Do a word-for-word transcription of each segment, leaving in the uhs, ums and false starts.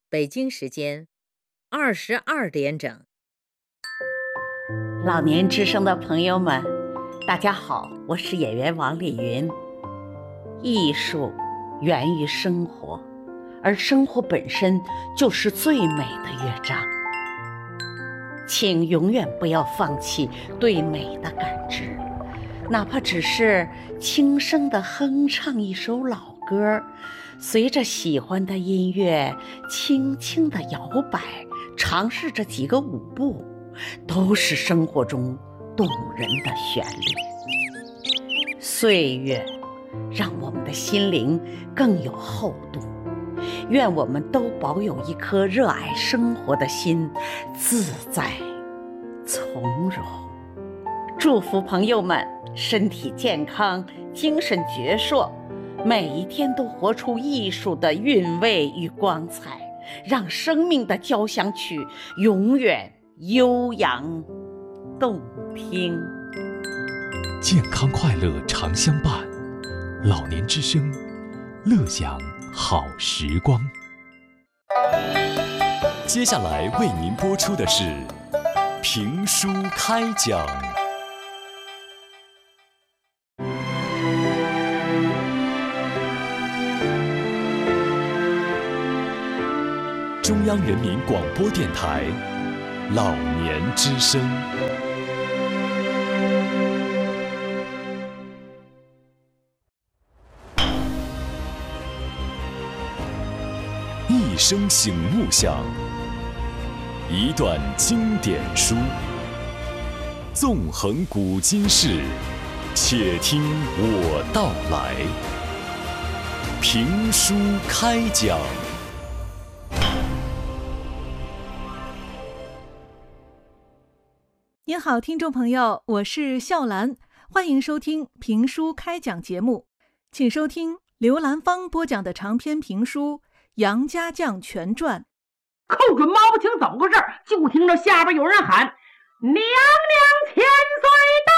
北京时间二十二点整。 老年之声的朋友们，大家好，我是演员王丽云。艺术源于生活，而生活本身就是最美的乐章。请永远不要放弃对美的感知，哪怕只是轻声地哼唱一首老歌，随着喜欢的音乐轻轻地摇摆，尝试着几个舞步，都是生活中动人的旋律。岁月让我们的心灵更有厚度，愿我们都保有一颗热爱生活的心，自在从容。祝福朋友们身体健康，精神矍铄，每一天都活出艺术的韵味与光彩，让生命的交响曲永远悠扬动听。 健康快乐常相伴，老年之声，乐享好时光。接下来为您播出的是评书开讲。中央人民广播电台老年之声。一声醒目响，一段经典书，纵横古今事，且听我道来。评书开讲。 您好，听众朋友，我是笑兰，欢迎收听评书开讲节目，请收听刘兰芳播讲的长篇评书《杨家将全传》。 寇准摸不清怎么回事，就听着下边有人喊：“娘娘千岁到！”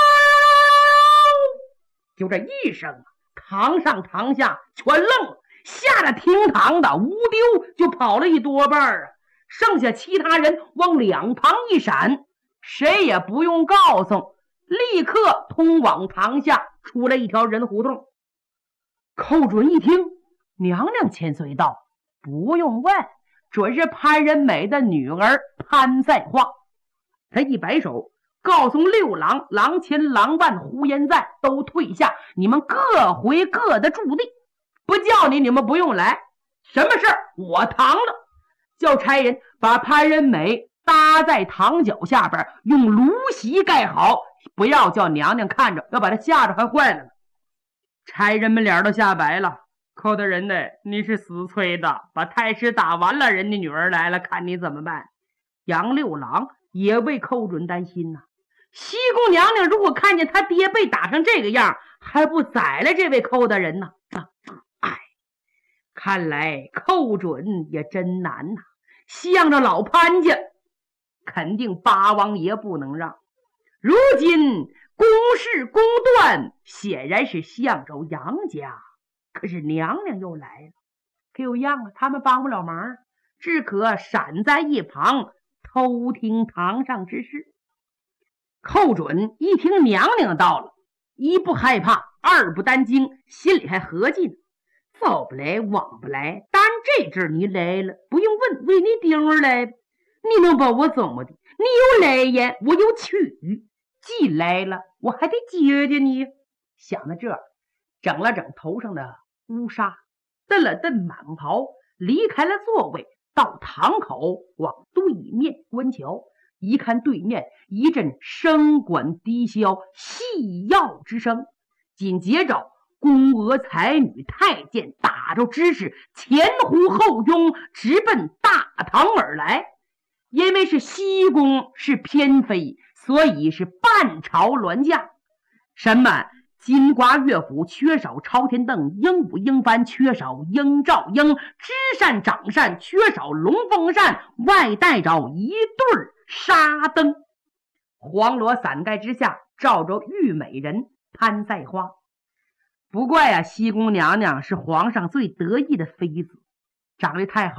就这一声，堂上堂下全愣了，吓得厅堂的无丢就跑了一多半啊，剩下其他人往两旁一闪，谁也不用告诉，立刻通往堂下出来一条人胡同。寇准一听娘娘千岁到，不用问，准是潘仁美的女儿潘在化。他一摆手，告诉六郎、郎前、郎万、呼延赞都退下，你们各回各的驻地，不叫你你们不用来，什么事我扛了。叫差人把潘仁美搭在堂脚下边，用芦席盖好，不要叫娘娘看着，要把她吓着还坏了呢。差人们脸都吓白了。寇大人呢，你是死催的，把太师打完了，人家女儿来了，看你怎么办。杨六郎也为寇准担心呐、啊，西宫娘娘如果看见他爹被打成这个样，还不宰了这位寇大人呢、啊？哎，看来寇准也真难呐、啊，向着老潘家肯定八王爷不能让。如今公事公断显然是向着杨家，可是娘娘又来了，可有样了，他们帮不了忙，只可闪在一旁偷听堂上之事。寇准一听娘娘到了，一不害怕，二不担惊，心里还合计呢，走不来往不来，但这阵你来了，不用问，为你顶儿来，你能把我怎么的？你有来言，我有去，既来了我还得接接你。想到这儿，整了整头上的乌纱，蹬了蹬满袍，离开了座位，到堂口往对面观瞧。一看对面一阵声管低箫，戏要之声，紧接着宫娥才女太监打着知识，前呼后拥，直奔大堂而来。因为是西宫是偏妃，所以是半朝銮驾。什么金瓜乐府缺少朝天凳，鹦鹉鹰幡缺少鹰照鹰，知扇掌扇缺少龙凤扇，外带着一对纱灯。黄罗伞盖之下照着玉美人潘在花。不怪啊，西宫娘娘是皇上最得意的妃子，长得太好了，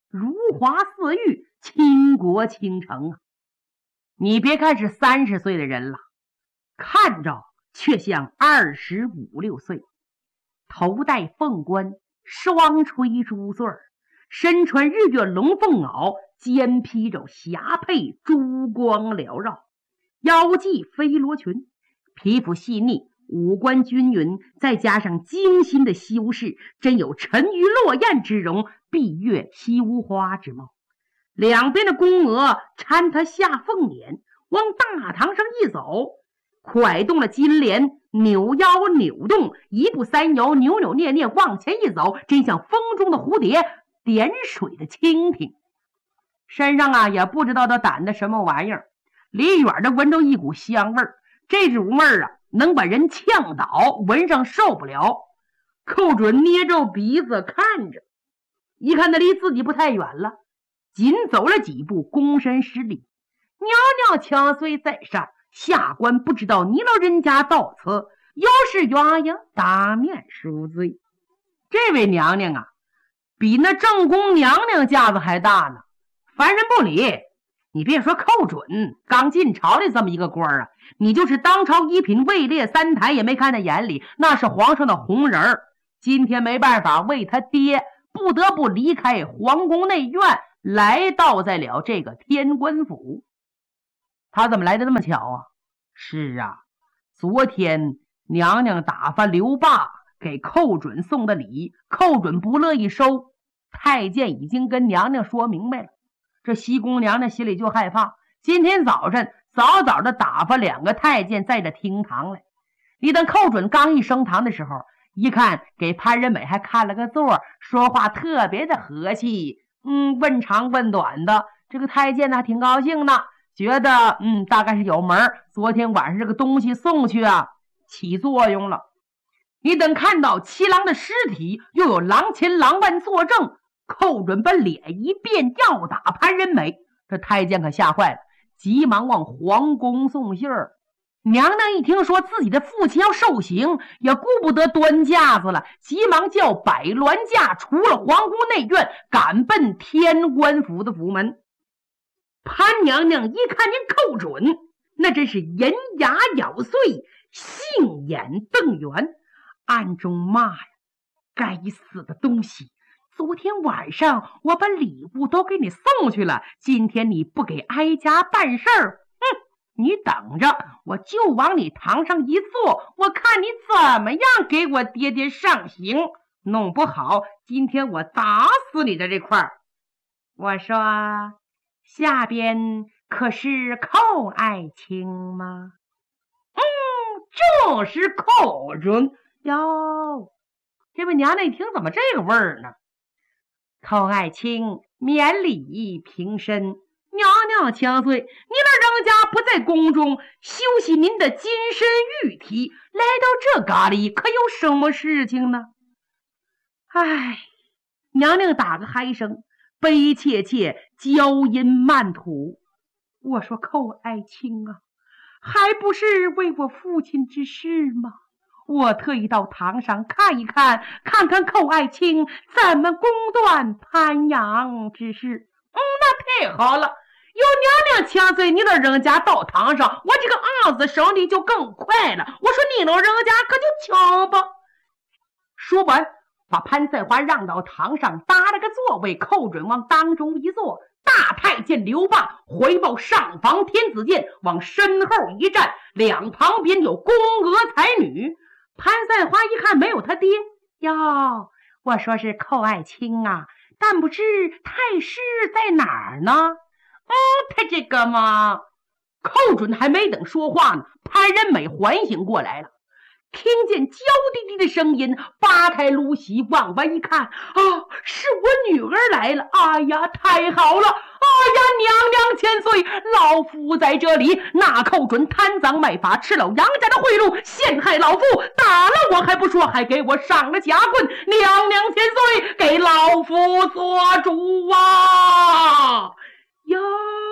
如花似玉，倾国倾城啊！你别看是三十岁的人了，看着却像二十五六岁，头戴凤冠，双垂珠穗，身穿日月龙凤袄，肩披着霞帔，珠光缭绕，腰系飞罗裙，皮肤细腻，五官均匀，再加上精心的修饰，真有沉鱼落雁之容，闭月羞花之貌。两边的宫娥搀他下凤辇，往大堂上一走，蒯动了金莲，扭腰扭动，一步三摇，扭扭捏捏往前一走，真像风中的蝴蝶，点水的蜻蜓。身上啊也不知道他掸的什么玩意儿，离远的闻着一股香味儿，这股味儿啊能把人呛倒，闻上受不了。寇准捏着鼻子看着，一看他离自己不太远了，紧走了几步，躬身施礼：“娘娘千岁在上，下官不知道你老人家到此，有失远迎，大面恕罪。”这位娘娘啊，比那正宫娘娘架子还大呢，凡人不理。你别说寇准刚进朝的这么一个官啊，你就是当朝一品位列三台也没看在眼里，那是皇上的红人儿。今天没办法，为他爹不得不离开皇宫内院，来到在了这个天官府。他怎么来的那么巧啊？是啊，昨天娘娘打发刘霸给寇准送的礼，寇准不乐意收，太监已经跟娘娘说明白了。这西宫娘娘心里就害怕，今天早晨早早的打发两个太监在这厅堂来。你等寇准刚一升堂的时候，一看给潘仁美还看了个座，说话特别的和气，嗯，问长问短的。这个太监呢挺高兴的，觉得嗯大概是有门，昨天晚上这个东西送去啊起作用了。你等看到七郎的尸体，又有郎前郎万作证，寇准把脸一变，要打潘仁美。这太监可吓坏了，急忙往皇宫送信儿。娘娘一听说自己的父亲要受刑，也顾不得端架子了，急忙叫百銮驾除了皇宫内院，赶奔天官府的府门。潘娘娘一看见寇准，那真是银牙咬碎，杏眼瞪圆，暗中骂呀：“该死的东西！昨天晚上我把礼物都给你送去了，今天你不给哀家办事儿，哼！你等着，我就往你堂上一坐，我看你怎么样给我爹爹上刑。弄不好今天我打死你的这块儿。”我说：“下边可是寇爱卿吗？”“嗯，正是寇准。”“哟，这位娘娘一听怎么这个味儿呢？”“寇爱卿免礼平身。”“娘娘千岁，您老人家不在宫中休息您的金身玉体，来到这咖喱可有什么事情呢？”“唉。”娘娘打个嗨声，悲切切，娇音慢吐。“我说寇爱卿啊，还不是为我父亲之事吗？我特意到堂上看一看，看看寇爱卿怎么公断潘阳之事。嗯，那太好了，有娘娘千岁你老人家到堂上，我这个儿子生的就更快了。我说你老人家可就瞧吧。”说完，把潘赛华让到堂上，搭了个座位，寇准往当中一坐。大太监刘霸回报上房天子殿，往身后一站，两旁边有宫娥才女。潘赛华一看没有他爹，哟，我说是寇爱卿啊，但不知太师在哪儿呢？嗯，他这个嘛……寇准还没等说话呢，潘仁美缓醒过来了，听见娇滴滴的声音，扒开芦席往外一看，啊，是我女儿来了！哎呀，太好了！哎呀，娘娘千岁，老夫在这里。那寇准贪赃卖法，吃了杨家的贿赂，陷害老夫，打了我还不说，还给我上了夹棍。娘娘千岁，给老夫做主啊！哟！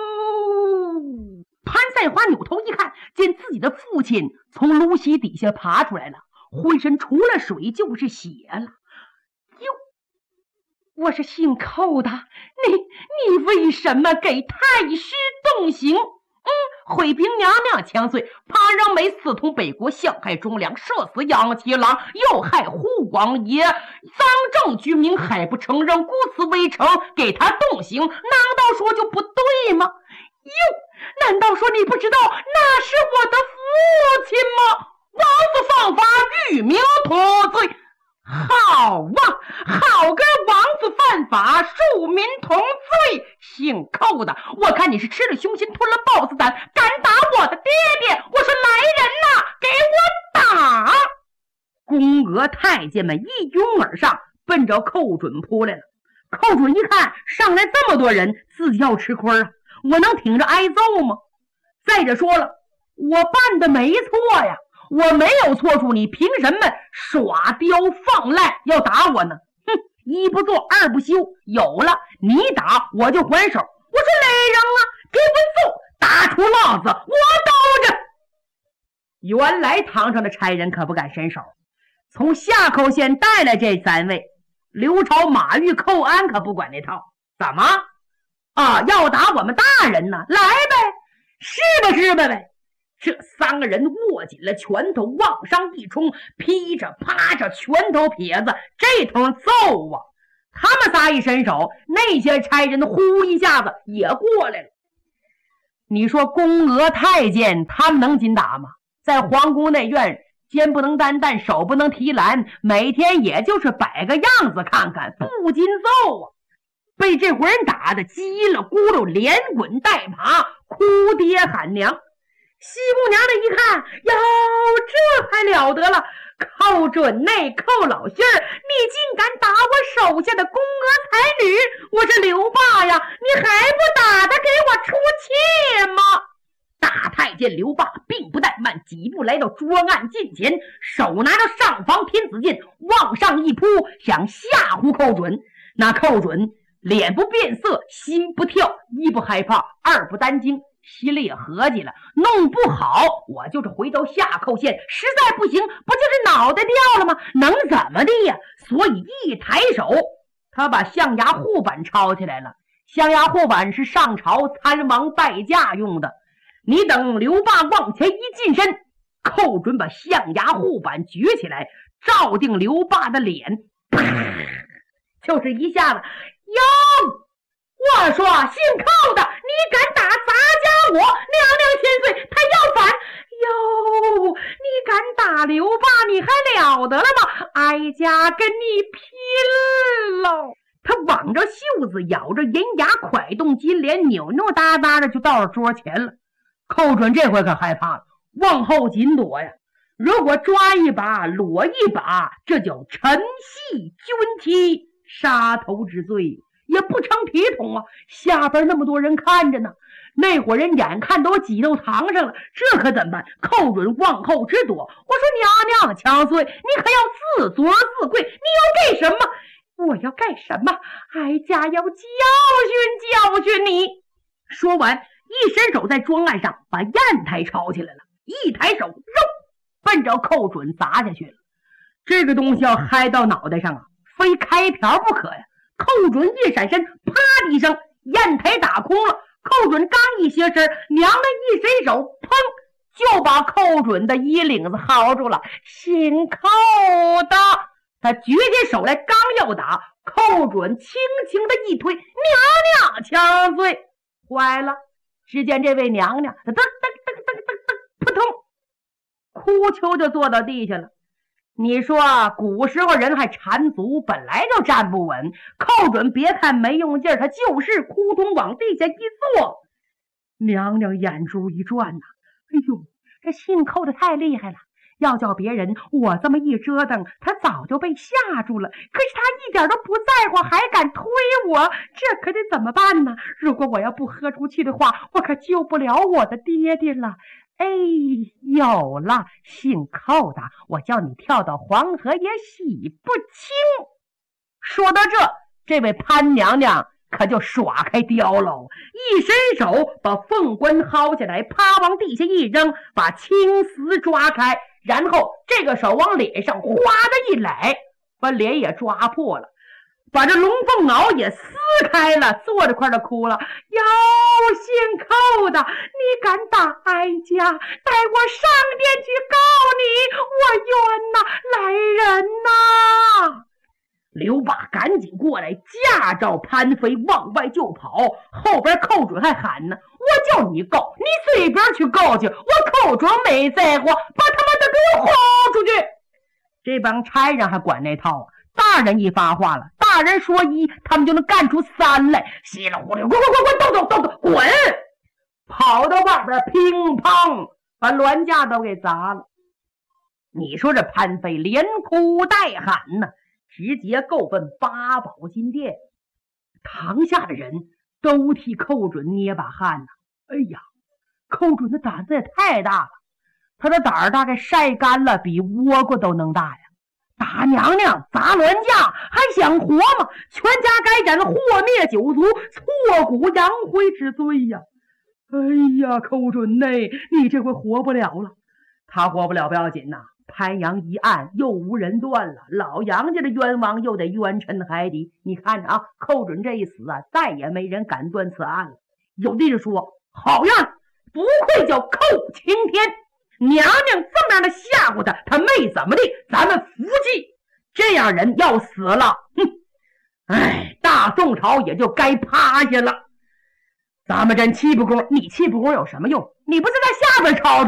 潘赛华扭头一看，见自己的父亲从芦席底下爬出来了，浑身除了水就是血了。哟， 我是姓寇的，你你为什么给太师动刑？嗯，毁平娘娘强岁，怕让美私通北国，陷害忠良，射死杨七郎，又害护广爷，丧正居民，还不承认，故此为城，给他动刑，难道说就不对吗？哟，难道说你不知道那是我的父亲吗？王子犯法，与民同罪。好啊，好个王子犯法，庶民同罪！姓寇的，我看你是吃了雄心，吞了豹子胆，敢打我的爹爹！我说来人呐，给我打！宫娥太监们一拥而上，奔着寇准扑来了。寇准一看上来这么多人，自己要吃亏啊，我能挺着挨揍吗？再者说了，我办的没错呀，我没有错处，你凭什么耍刁放赖要打我呢？哼，一不做二不休，有了你打我就还手。我说来人啊，给我揍，打出烙子，我兜着。原来堂上的差人可不敢伸手，从夏口县带来这三位，刘朝、马玉、寇安可不管那套。怎么啊，要打我们大人呢？来呗，是吧是吧呗。这三个人握紧了拳头，往上一冲，劈着啪着，拳头撇子，这通揍啊！他们仨一伸手，那些差人呼一下子也过来了。你说宫娥太监他们能禁打吗？在皇宫内院，肩不能担担，手不能提篮，每天也就是摆个样子看看，不禁揍啊！被这伙人打的叽了咕噜，连滚带爬，哭爹喊娘。西姑娘的一看，哟，这还了得了！寇准内寇老信儿，你竟敢打我手下的宫娥才女！我这刘霸呀，你还不打的给我出气吗？大太监刘霸并不怠慢，几步来到桌案近前，手拿着上房天子剑，往上一扑，想吓唬寇准。那寇准脸不变色，心不跳，一不害怕，二不担惊，心里也合计了，弄不好我就是回到夏寇县，实在不行，不就是脑袋掉了吗？能怎么的呀？所以一抬手，他把象牙护板抄起来了。象牙护板是上朝参王拜驾用的。你等刘霸往前一近身，寇准把象牙护板举起来，照定刘霸的脸，就是一下子。哟，我说姓寇的，你敢打咱家我娘娘千岁，他要反！哟，你敢打刘霸，你还了得了吗？哀家跟你拼喽！他挽着袖子，咬着银牙，蒯动金莲，扭扭哒哒的就到了桌前了。寇准这回可害怕了，往后紧躲呀！如果抓一把裸一把，这叫臣系军旗，杀头之罪也不成体统啊！下边那么多人看着呢，那伙人眼看都挤到堂上了，这可怎么办？寇准往后直躲。我说娘娘强岁，你可要自作自跪，你要干什么？我要干什么？哀家要教训教训你！说完，一伸手在桌案上把砚台抄起来了，一抬手，肉奔着寇准砸下去了。这个东西要嗨到脑袋上啊，非开瓢不可呀！寇准一闪身，啪的一声，砚台打空了。寇准刚一斜身，娘的一伸手，砰，就把寇准的衣领子薅住了。姓寇的，他举起手来，刚要打，寇准轻轻的一推，娘娘强岁！坏了！只见这位娘娘噔噔噔噔噔扑通，哭丘就坐到地下了。你说古时候人还缠足，本来就站不稳，寇准别看没用劲儿，他就是扑通往地下一坐。娘娘眼珠一转呐、啊，哎呦，这姓寇的太厉害了，要叫别人我这么一折腾，他早就被吓住了，可是他一点都不在乎，还敢推我，这可得怎么办呢？如果我要不喝出去的话，我可救不了我的爹爹了。哎，有了，姓寇的，我叫你跳到黄河也洗不清。说到这，这位潘娘娘可就耍开雕喽，一伸手把凤冠薅下来，啪往地下一扔，把青丝抓开，然后这个手往脸上哗的一揽，把脸也抓破了。 把这龙凤袄也撕开了，坐着块的哭了。哟，姓寇的，你敢打哀家，带我上殿去告你，我冤呐，来人呐！刘霸赶紧过来，架着潘飞往外就跑，后边寇准还喊呢：我叫你告，你随便去告去，我寇准没在乎，把他们的给我轰出去！这帮差人还管那套啊，大人一发话了，大人说一，他们就能干出三来，稀里糊涂，滚滚滚滚，都走都走，滚！跑到外边，乒乓把銮驾都给砸了。你说这潘飞连哭带喊呢，直接够奔八宝金殿。堂下的人都替寇准捏把汗呢。哎呀，寇准的胆子也太大了，他的胆儿大概晒干了，比倭瓜都能大呀！大娘娘砸銮驾，还想活吗？全家该斩，祸灭九族，挫骨扬灰之罪呀！哎呀，寇准内，你这回活不了了。他活不了不要紧呐，潘阳一案又无人断了，老杨家的冤枉又得冤沉海底。你看着啊，寇准这一死啊，再也没人敢断此案了。有的人说，好样，不愧叫寇青天，娘娘这么样的吓唬他，他没怎么地，咱们服气。这样人要死了，哼，哎，大宋朝也就该趴下了。咱们真气不公，你气不公有什么用？你不是在下边吵吵